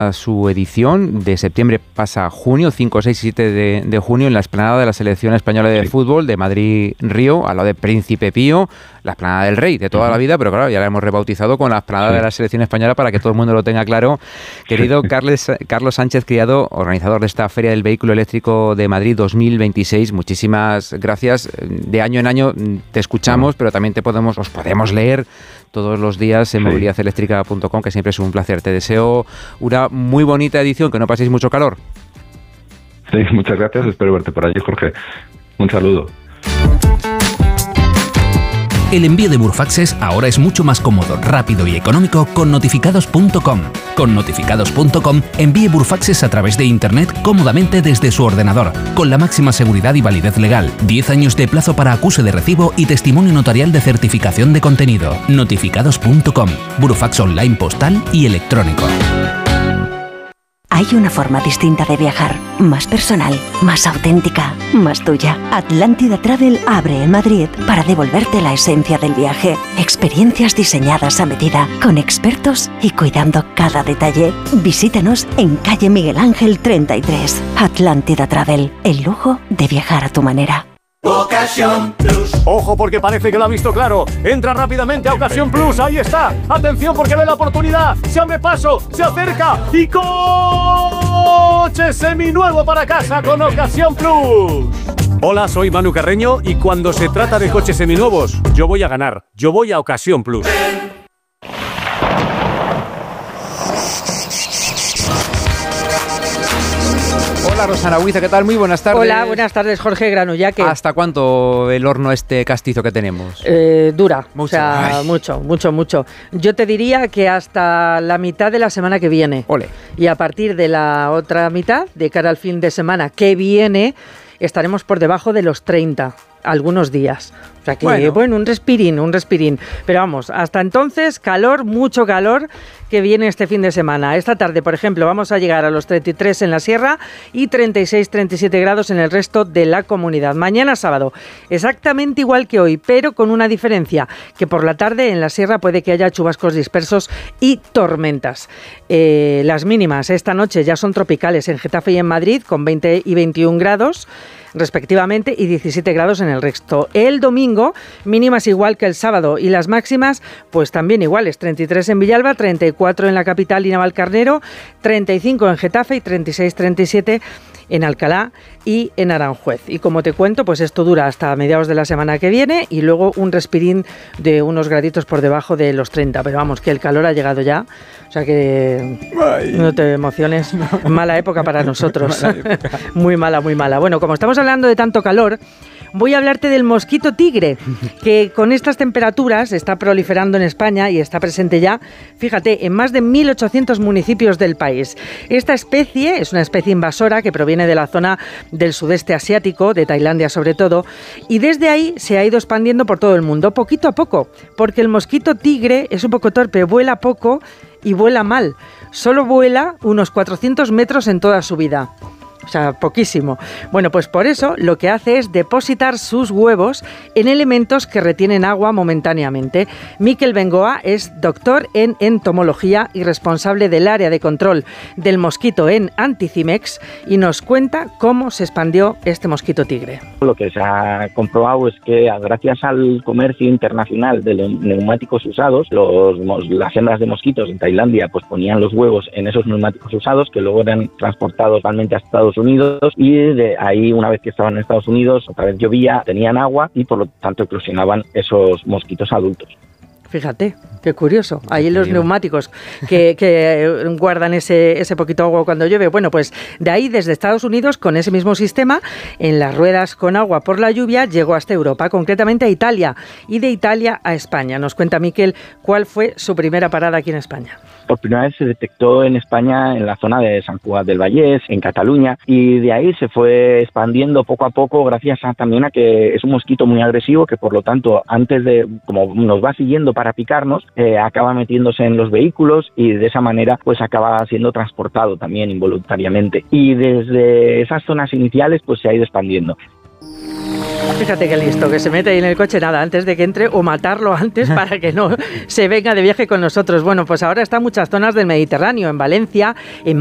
a su edición. De septiembre pasa a junio, 5, 6 y 7 de junio, en la explanada de la Selección Española de Fútbol de Madrid-Río, al lado de Príncipe Pío, la explanada del Rey de toda la vida, pero claro, ya la hemos rebautizado con la explanada de la Selección Española para que todo el mundo lo tenga claro. Querido Carlos Sánchez Criado, organizador de esta Feria del Vehículo Eléctrico de Madrid 2026, muchísimas gracias. De año en año te escuchamos, pero también os podemos leer todos los días en mobilidadeléctrica.com, que siempre es un placer. Te deseo una muy bonita edición, que no paséis mucho calor. Sí, muchas gracias, espero verte por allí, Jorge. Un saludo. El envío de Burfaxes ahora es mucho más cómodo, rápido y económico con notificados.com. Con notificados.com envíe Burfaxes a través de Internet cómodamente desde su ordenador, con la máxima seguridad y validez legal, 10 años de plazo para acuse de recibo y testimonio notarial de certificación de contenido. Notificados.com, Burfax online postal y electrónico. Hay una forma distinta de viajar, más personal, más auténtica, más tuya. Atlántida Travel abre en Madrid para devolverte la esencia del viaje. Experiencias diseñadas a medida, con expertos y cuidando cada detalle. Visítanos en calle Miguel Ángel 33. Atlántida Travel, el lujo de viajar a tu manera. Ocasión Plus. Ojo, porque parece que lo ha visto claro. Entra rápidamente a Ocasión Plus. Ahí está. Atención, porque ve la oportunidad. Se abre paso, se acerca y coche seminuevo para casa con Ocasión Plus. Hola, soy Manu Carreño y cuando se trata de coches seminuevos, yo voy a ganar. Yo voy a Ocasión Plus. Hola, Rosana Huiza, ¿qué tal? Muy buenas tardes. Hola, buenas tardes, Jorge Granullaque. ¿Hasta cuánto el horno castizo que tenemos? Dura, mucho. O sea, mucho. Yo te diría que hasta la mitad de la semana que viene. Ole. Y a partir de la otra mitad, de cara al fin de semana que viene, estaremos por debajo de los 30. Algunos días. O sea que, bueno, un respirín. Pero vamos, hasta entonces, calor, mucho calor, que viene este fin de semana. Esta tarde, por ejemplo, vamos a llegar a los 33 en la sierra y 36, 37 grados en el resto de la comunidad. Mañana sábado, exactamente igual que hoy, pero con una diferencia, que por la tarde en la sierra puede que haya chubascos dispersos y tormentas. Las mínimas esta noche ya son tropicales en Getafe y en Madrid, con 20 y 21 grados, respectivamente, y 17 grados en el resto. El domingo, mínimas igual que el sábado, y las máximas, pues también iguales, 33 en Villalba, 34 en la capital y Navalcarnero, 35 en Getafe y 36, 37 en Alcalá y en Aranjuez. Y como te cuento, pues esto dura hasta mediados de la semana que viene y luego un respirín de unos graditos por debajo de los 30. Pero vamos, que el calor ha llegado ya, o sea que no te emociones. Mala época para nosotros. Muy mala. Bueno, como estamos hablando de tanto calor, voy a hablarte del mosquito tigre, que con estas temperaturas está proliferando en España y está presente ya, fíjate, en más de 1.800 municipios del país. Esta especie es una especie invasora que proviene de la zona del sudeste asiático, de Tailandia sobre todo, y desde ahí se ha ido expandiendo por todo el mundo, poquito a poco, porque el mosquito tigre es un poco torpe, vuela poco y vuela mal. Solo vuela unos 400 metros en toda su vida. O sea, poquísimo. Bueno, pues por eso lo que hace es depositar sus huevos en elementos que retienen agua momentáneamente. Miquel Bengoa es doctor en entomología y responsable del área de control del mosquito en Anticimex y nos cuenta cómo se expandió este mosquito tigre. Lo que se ha comprobado es que gracias al comercio internacional de neumáticos usados, las hembras de mosquitos en Tailandia pues ponían los huevos en esos neumáticos usados que luego eran transportados totalmente a Estados Unidos y de ahí, una vez que estaban en Estados Unidos, otra vez llovía, tenían agua y por lo tanto eclosionaban esos mosquitos adultos. Fíjate, qué curioso. Ahí los neumáticos que guardan ese poquito agua cuando llueve. Bueno, pues de ahí, desde Estados Unidos, con ese mismo sistema, en las ruedas con agua por la lluvia, llegó hasta Europa, concretamente a Italia, y de Italia a España. Nos cuenta Miquel cuál fue su primera parada aquí en España. Por primera vez se detectó en España en la zona de Sant Cugat del Vallès, en Cataluña, y de ahí se fue expandiendo poco a poco gracias también a que es un mosquito muy agresivo que por lo tanto antes de, como nos va siguiendo para picarnos, acaba metiéndose en los vehículos y de esa manera pues acaba siendo transportado también involuntariamente. Y desde esas zonas iniciales pues se ha ido expandiendo. Fíjate qué listo, que se mete ahí en el coche nada antes de que entre o matarlo antes para que no se venga de viaje con nosotros. Bueno, pues ahora está en muchas zonas del Mediterráneo, en Valencia, en